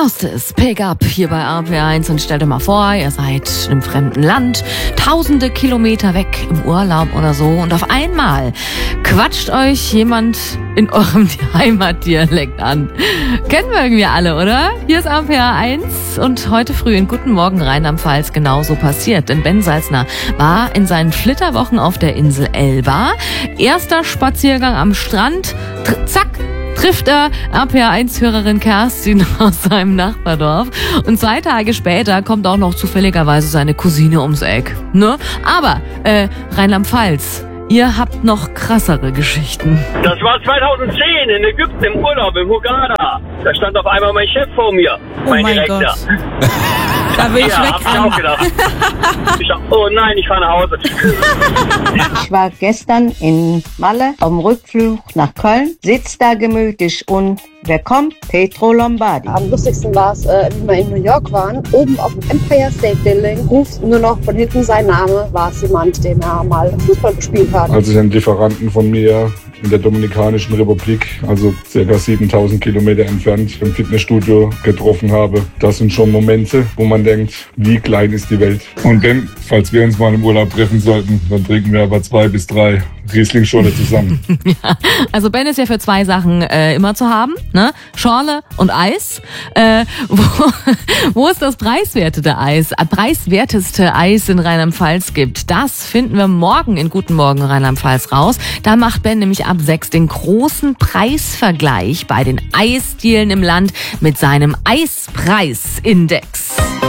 Erstes Pick-up hier bei RPR1 und stellt euch mal vor, ihr seid in einem fremden Land, tausende Kilometer weg im Urlaub oder so und auf einmal quatscht euch jemand in eurem Heimatdialekt an. Kennen wir irgendwie alle, oder? Hier ist RPR1 und heute früh in Guten Morgen Rheinland-Pfalz genauso passiert. Denn Ben Salzner war in seinen Flitterwochen auf der Insel Elba. Erster Spaziergang am Strand, zack, trifft er RPR1-Hörerin Kerstin aus seinem Nachbardorf. Und 2 Tage später kommt auch noch zufälligerweise seine Cousine ums Eck. Ne? Aber Rheinland-Pfalz, ihr habt noch krassere Geschichten. Das war 2010 in Ägypten im Urlaub, im Hurghada. Da stand auf einmal mein Chef vor mir, mein Direktor. Gott. Da will ich weg. Hab ich auch gedacht. Oh nein, ich fahre nach Hause. Ich war gestern in Malle auf dem Rückflug nach Köln, sitz da gemütlich und wer kommt? Pietro Lombardi. Am lustigsten war es, wie wir in New York waren, oben auf dem Empire State Building, ruft nur noch von hinten sein Name, war es jemand, dem er mal Fußball gespielt hat. Als ich einen Lieferanten von mir in der Dominikanischen Republik, also ca. 7000 Kilometer entfernt, im Fitnessstudio getroffen habe. Das sind schon Momente, wo man denkt, wie klein ist die Welt. Und denn, falls wir uns mal im Urlaub treffen sollten, dann trinken wir aber 2 bis 3 Riesling-Schorle zusammen. Ja, also Ben ist ja für 2 Sachen immer zu haben, ne? Schorle und Eis. Wo es das preiswerteste Eis in Rheinland-Pfalz gibt, das finden wir morgen in Guten Morgen Rheinland-Pfalz raus. Da macht Ben nämlich ab 6 den großen Preisvergleich bei den Eisdielen im Land mit seinem Eispreisindex.